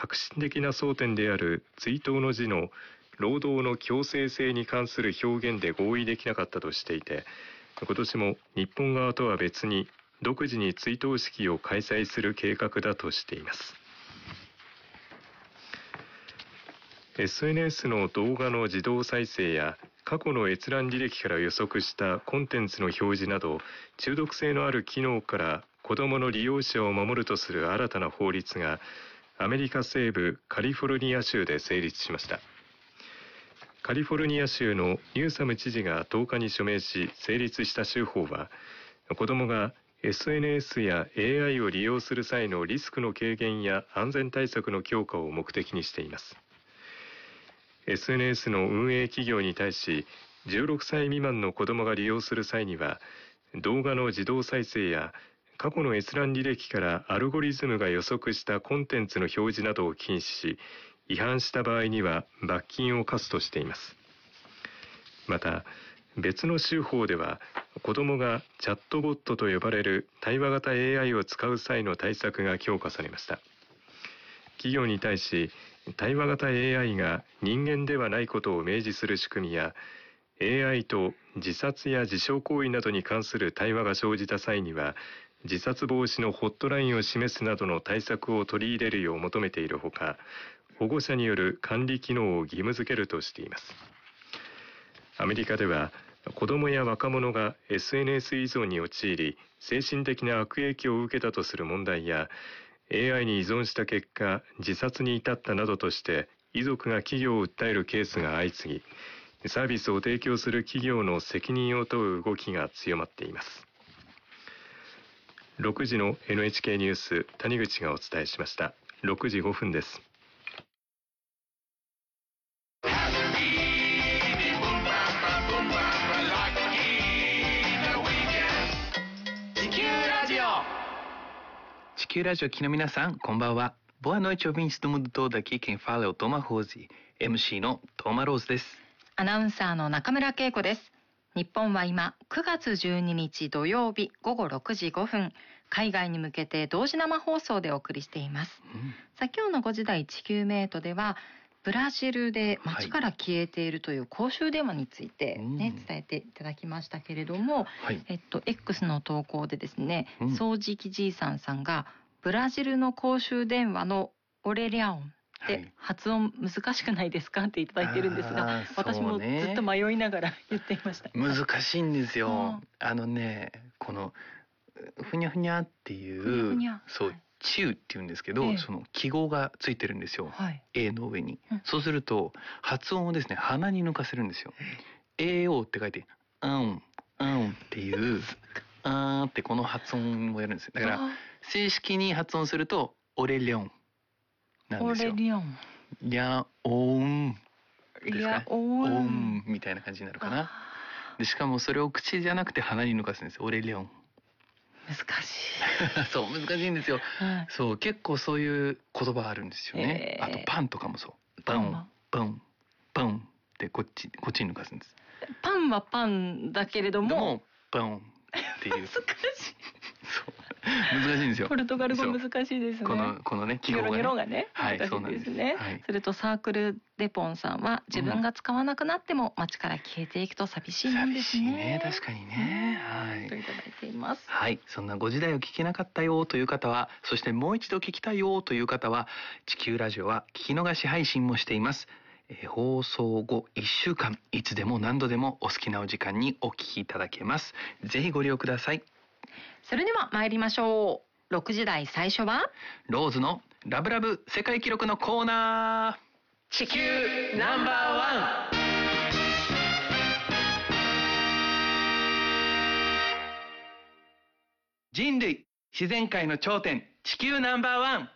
革新的な争点である追悼の辞の労働の強制性に関する表現で合意できなかったとしていて、今年も日本側とは別に独自に追悼式を開催する計画だとしています。SNS の動画の自動再生や過去の閲覧履歴から予測したコンテンツの表示など、中毒性のある機能から子どもの利用者を守るとする新たな法律がアメリカ西部カリフォルニア州で成立しました。カリフォルニア州のニューサム知事が10日に署名し成立した州法は、子どもが SNS や AI を利用する際のリスクの軽減や安全対策の強化を目的にしています。SNS の運営企業に対し、16歳未満の子どもが利用する際には、動画の自動再生や過去の閲覧履歴からアルゴリズムが予測したコンテンツの表示などを禁止し、違反した場合には罰金を科すとしています。また、別の州法では、子どもがチャットボットと呼ばれる対話型 AI を使う際の対策が強化されました。企業に対し、対話型 AI が人間ではないことを明示する仕組みや、AI と自殺や自傷行為などに関する対話が生じた際には、自殺防止のホットラインを示すなどの対策を取り入れるよう求めているほか、保護者による管理機能を義務付けるとしています。アメリカでは、子どもや若者が SNS 依存に陥り、精神的な悪影響を受けたとする問題や、AI に依存した結果、自殺に至ったなどとして、遺族が企業を訴えるケースが相次ぎ、サービスを提供する企業の責任を問う動きが強まっています。6時の NHK ニュース、谷口がお伝えしました。6時5分です。 地球ラジオ機の皆さん、こんばんは。Boa noite, ouvintes do mundo todo. Aqui quem fala é o Toma Rose, MC のトーマローズです。 アナウンサーの中村恵子です。日本は今9月12日土曜日午後6時5分、海外に向けて同時生放送でお送りしています。さあ、今日の5時台地球メイトでは、ブラジルで街から消えているという公衆電話について、伝えていただきましたけれども、X の投稿でですね、掃除機じいさんさんがブラジルの公衆電話のオレリャオンで発音難しくないですかっていただいてるんですが、私もずっと迷いながら言っていました。 難しいんですよ。このふにゃふにゃっていう、そう、チューっていうんですけど、その記号がついてるんですよ。A の上に。そうすると発音をですね、鼻に抜かせるんですよ。AO って書いて、っていう、あーってこの発音をやるんですよ。だから正式に発音するとオレリョンなんですよ。 オレリョン。 リャオンですかね。オンみたいな感じになるかな。でしかもそれを口じゃなくて鼻に抜かすんですよ。オレリョン。 難しい。 そう、難しいんですよ。そう、結構そういう言葉あるんですよね。あとパンとかもそう。パン、パン、パンってこっちに抜かすんです。 パンはパンだけれども、 パンっていう。難しい。そう。難しいんですよ。 ポルトガル語難しいですね。 このね、記号がね。 ニョロがね、難しいですね。それとサークルデポンさんは、自分が使わなくなっても街から消えていくと寂しいもんですね。 寂しいね、確かにね。はい。 といただいています。 はい。そんな5時台を聞けなかったよという方は、そしてもう一度聞きたいよという方は、地球ラジオは聞き逃し配信もしています。放送後1週間、いつでも何度でもお好きなお時間にお聞きいただけます。ぜひご利用ください。 それでは参りましょう。6時台最初はローズのラブラブ世界記録のコーナー、地球ナンバーワン。人類自然界の頂点、地球ナンバーワン。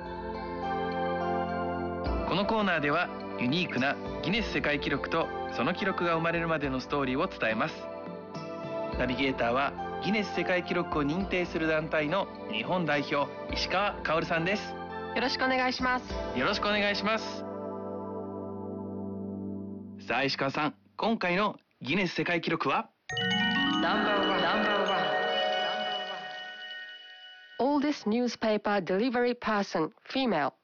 このコーナーではユニークなギネス世界記録とその記録が生まれるまでのストーリーを伝えます。ナビゲーターはギネス世界記録を認定する団体の日本代表、石川薫さんです。 よろしくお願いします。 よろしくお願いします。さあ石川さん、今回のギネス世界記録はナンバーワン。Oldest newspaper delivery person female